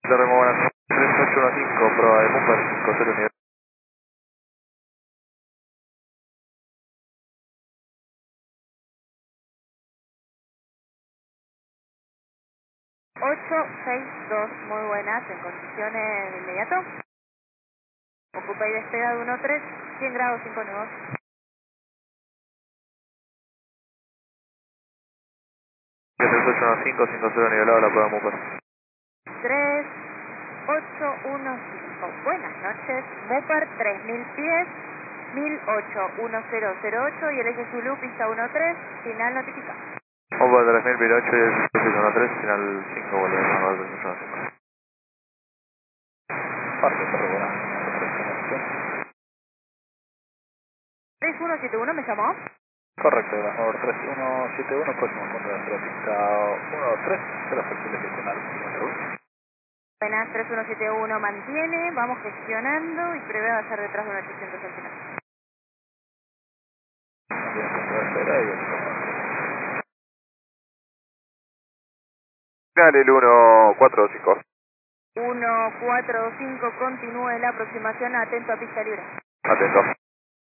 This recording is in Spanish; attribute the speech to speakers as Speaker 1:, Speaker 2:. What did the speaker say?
Speaker 1: Terremo buenas 3815, prueba de Mumbai, 50 nivel.
Speaker 2: 862, muy buenas, en condiciones de inmediato. Ocupa y despega de 13, 100 grados 5 nudos.
Speaker 1: 3815, 50 nivelado la prueba Mumbai.
Speaker 2: 3815, buenas noches, Mopar 3000 pies, 1008-1008 y el eje Zulu, pista 13, final notificado.
Speaker 1: Mumbai 3000, 1008 y el 613, final 5, vuelve a llamar 3815.
Speaker 3: Parque Torrebora.
Speaker 2: 3171 me llamó.
Speaker 3: Correcto, Grasmor 3171, próximo punto de la pista 13, será factible gestionar kilómetro 1.
Speaker 2: Buenas, 3171 mantiene, vamos gestionando y prevé hacer detrás de un 800 al final.
Speaker 3: También punto de espera y el
Speaker 1: Final el 145.
Speaker 2: 145, continúe la aproximación, atento a pista libre.
Speaker 1: Atento.